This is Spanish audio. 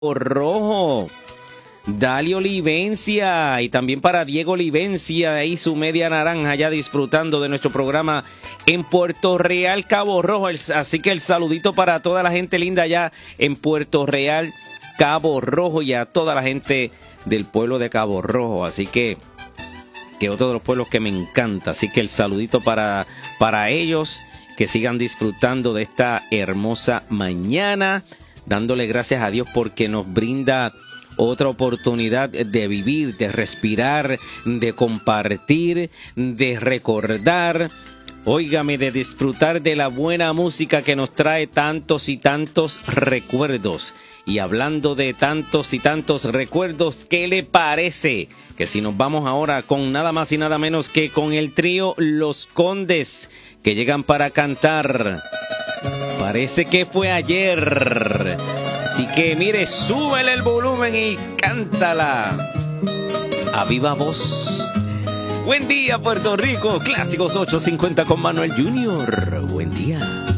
Rojo, Dali Olivencia y también para Diego Olivencia, ahí su media naranja ya disfrutando de nuestro programa en Puerto Real, Cabo Rojo. Así que el saludito para toda la gente linda allá en Puerto Real, Cabo Rojo, y a toda la gente del pueblo de Cabo Rojo. Así que otro de los pueblos que me encanta. Así que el saludito para ellos, que sigan disfrutando de esta hermosa mañana, dándole gracias a Dios porque nos brinda otra oportunidad de vivir, de respirar, de compartir, de recordar, óigame, de disfrutar de la buena música que nos trae tantos y tantos recuerdos. Y hablando de tantos y tantos recuerdos, ¿qué le parece que si nos vamos ahora con nada más y nada menos que con el trío Los Condes, que llegan para cantar Parece que fue ayer? Así que mire, súbele el volumen y cántala a viva voz. Buen día, Puerto Rico. Clásicos 850 con Manuel Junior. Buen día.